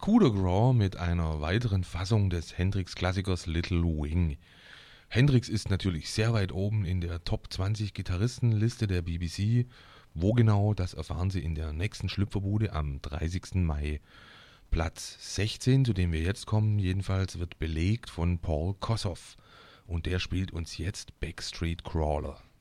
Coup de Grace mit einer weiteren Fassung des Hendrix-Klassikers Little Wing. Hendrix ist natürlich sehr weit oben in der Top 20 Gitarristenliste der BBC. Wo genau, das erfahren Sie in der nächsten Schlüpferbude am 30. Mai. Platz 16, zu dem wir jetzt kommen, jedenfalls wird belegt von Paul Kossoff. Und der spielt uns jetzt Backstreet Crawler.